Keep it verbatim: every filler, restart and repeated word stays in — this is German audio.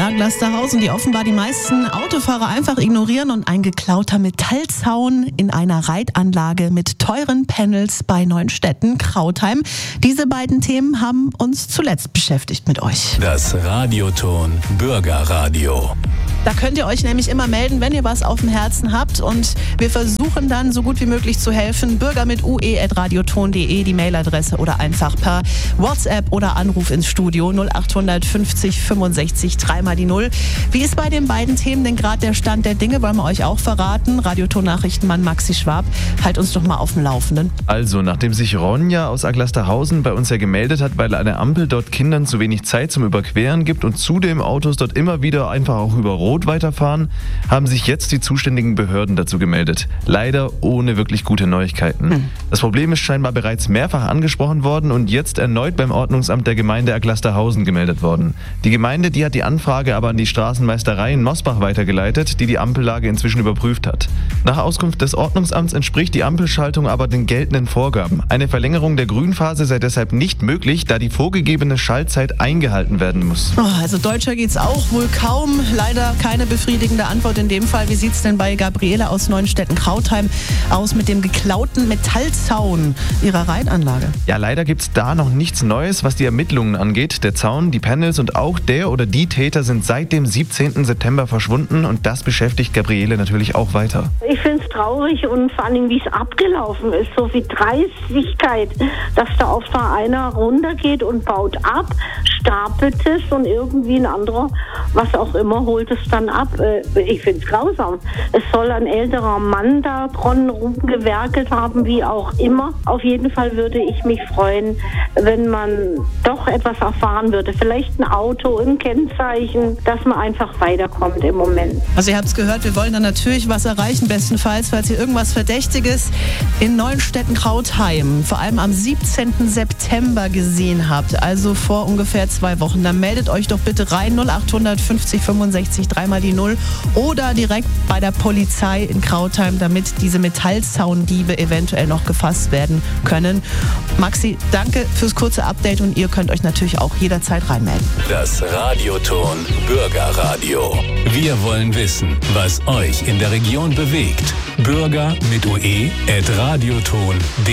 Aglasterhausen, die offenbar die meisten Autofahrer einfach ignorieren, und ein geklauter Metallzaun in einer Reitanlage mit teuren Panels bei Neuenstetten, Krautheim. Diese beiden Themen haben uns zuletzt beschäftigt mit euch. Das Radioton Bürgerradio. Da könnt ihr euch nämlich immer melden, wenn ihr was auf dem Herzen habt, und wir versuchen dann so gut wie möglich zu helfen. Bürger mit ue at radioton punkt de, die Mailadresse, oder einfach per WhatsApp oder Anruf ins Studio null acht fünfzig fünfundsechzig drei mal die null. Wie ist bei den beiden Themen denn gerade der Stand der Dinge? Wollen wir euch auch verraten. Radioton-Nachrichtenmann Maxi Schwab, halt uns doch mal auf dem Laufenden. Also, nachdem sich Ronja aus Aglasterhausen bei uns ja gemeldet hat, weil eine Ampel dort Kindern zu wenig Zeit zum Überqueren gibt und zudem Autos dort immer wieder einfach auch über Rot weiterfahren, haben sich jetzt die zuständigen Behörden dazu gemeldet. Leider ohne wirklich gute Neuigkeiten. Hm. Das Problem ist scheinbar bereits mehrfach angesprochen worden und jetzt erneut beim Ordnungsamt der Gemeinde Aglasterhausen gemeldet worden. Die Gemeinde, die hat die Anfrage aber an die Straßenmeisterei in Mosbach weitergeleitet, die die Ampellage inzwischen überprüft hat. Nach Auskunft des Ordnungsamts entspricht die Ampelschaltung aber den geltenden Vorgaben. Eine Verlängerung der Grünphase sei deshalb nicht möglich, da die vorgegebene Schaltzeit eingehalten werden muss. Oh, also deutscher geht's auch wohl kaum. Leider keine befriedigende Antwort in dem Fall. Wie sieht's denn bei Gabriele aus Neuenstetten-Krautheim aus mit dem geklauten Metallzaun ihrer Reitanlage? Ja, leider gibt's da noch nichts Neues, was die Ermittlungen angeht. Der Zaun, die Panels und auch der oder die Täter sind seit dem siebzehnten September verschwunden, und das beschäftigt Gabriele natürlich auch weiter. Ich finde es traurig, und vor allem, wie es abgelaufen ist. So viel Dreistigkeit, dass da auf da einer runtergeht und baut ab, stapelt es, und irgendwie ein anderer, was auch immer, holt es dann ab. Ich finde es grausam. Es soll ein älterer Mann da dran rumgewerkelt haben, wie auch immer. Auf jeden Fall würde ich mich freuen, wenn man doch etwas erfahren würde. Vielleicht ein Auto, ein Kennzeichen, dass man einfach weiterkommt im Moment. Also ihr habt es gehört, wir wollen dann natürlich was erreichen, bestenfalls, falls ihr irgendwas Verdächtiges in Neuenstetten-Krautheim, vor allem am siebzehnten September gesehen habt, also vor ungefähr zwei Wochen. Dann meldet euch doch bitte rein, null acht fünfzig fünfundsechzig drei mal die null, oder direkt bei der Polizei in Krautheim, damit diese Metallzaundiebe eventuell noch gefasst werden können. Maxi, danke fürs kurze Update, und ihr könnt euch natürlich auch jederzeit reinmelden. Das Radioton Bürgerradio. Wir wollen wissen, was euch in der Region bewegt. Bürger mit ue at radioton punkt de